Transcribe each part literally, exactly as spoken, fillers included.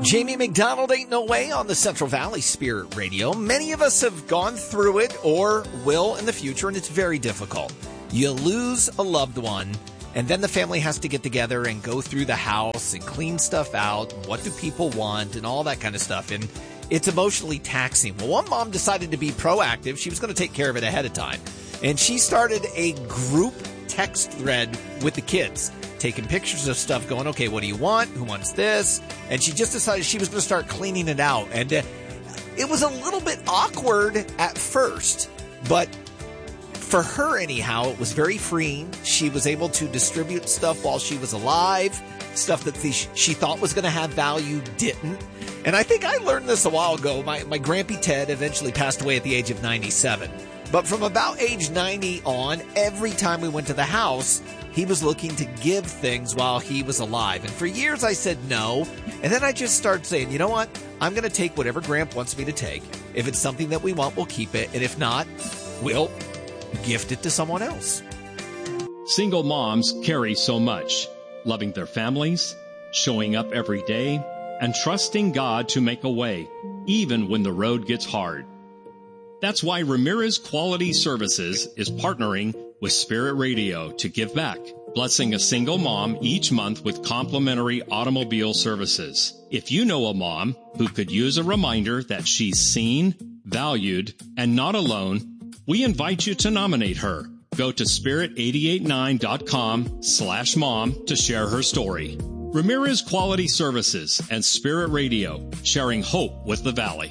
Jamie McDonald, Ain't No Way on the Central Valley Spirit Radio. Many of us have gone through it or will in the future, and it's very difficult. You lose a loved one, and then the family has to get together and go through the house and clean stuff out. What do people want and all that kind of stuff. And it's emotionally taxing. Well, one mom decided to be proactive. She was going to take care of it ahead of time. And she started a group text thread with the kids, taking pictures of stuff, going, okay, what do you want? Who wants this? And she just decided she was going to start cleaning it out. And uh, it was a little bit awkward at first, but for her anyhow, it was very freeing. She was able to distribute stuff while she was alive, stuff that the, she thought was going to have value didn't. And I think I learned this a while ago. My, my Grampy Ted eventually passed away at the age of ninety-seven. But from about age ninety on, every time we went to the house, he was looking to give things while he was alive. And for years I said no. And then I just started saying, you know what? I'm going to take whatever Gramp wants me to take. If it's something that we want, we'll keep it. And if not, we'll gift it to someone else. Single moms carry so much. Loving their families, showing up every day, and trusting God to make a way, even when the road gets hard. That's why Ramirez Quality Services is partnering with Spirit Radio to give back, blessing a single mom each month with complimentary automobile services. If you know a mom who could use a reminder that she's seen, valued, and not alone, we invite you to nominate her. Go to spirit eight eight nine dot com slash mom to share her story. Ramirez Quality Services and Spirit Radio, sharing hope with the Valley.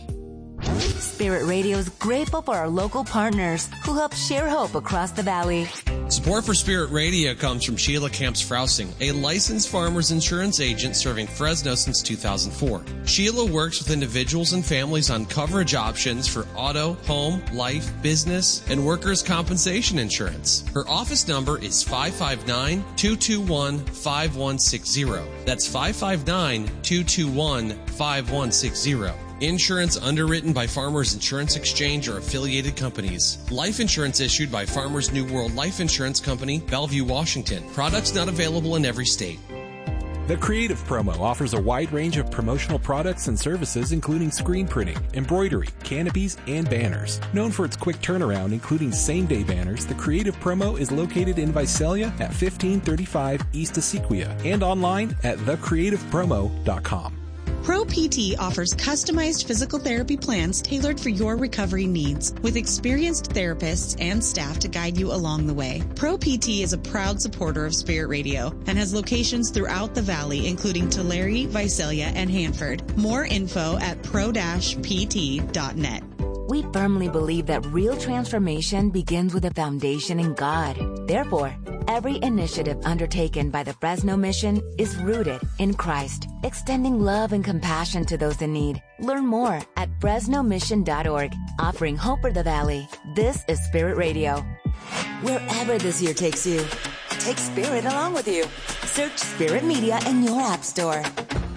Spirit Radio is grateful for our local partners who help share hope across the Valley. Support for Spirit Radio comes from Sheila Camps-Frousing, a licensed farmers insurance agent serving Fresno since two thousand four. Sheila works with individuals and families on coverage options for auto, home, life, business, and workers' compensation insurance. Her office number is five five nine, two two one, five one six zero. That's five five nine, two two one, five one six zero. Insurance underwritten by Farmers Insurance Exchange or affiliated companies. Life insurance issued by Farmers New World Life Insurance Company, Bellevue, Washington. Products not available in every state. The Creative Promo offers a wide range of promotional products and services, including screen printing, embroidery, canopies, and banners. Known for its quick turnaround, including same-day banners, the Creative Promo is located in Visalia at fifteen thirty-five East Asequia and online at the creative promo dot com. Pro P T offers customized physical therapy plans tailored for your recovery needs, with experienced therapists and staff to guide you along the way. Pro P T is a proud supporter of Spirit Radio and has locations throughout the Valley, including Tulare, Visalia, and Hanford. More info at pro dash p t dot net. We firmly believe that real transformation begins with a foundation in God. Therefore, every initiative undertaken by the Fresno Mission is rooted in Christ, extending love and compassion to those in need. Learn more at fresno mission dot org, offering hope for the Valley. This is Spirit Radio. Wherever this year takes you, take Spirit along with you. Search Spirit Media in your app store.